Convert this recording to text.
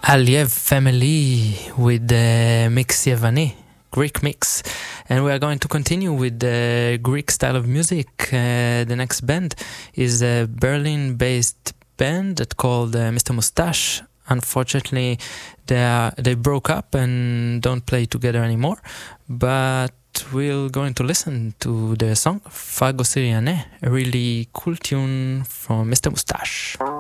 Aliev family with the mix Yevani, Greek mix. And we are going to continue with the Greek style of music. The next band is a Berlin-based band that called Mr. Mustache. Unfortunately, they broke up and don't play together anymore. But we're going to listen to their song Fago Siriane, a really cool tune from Mr. Mustache.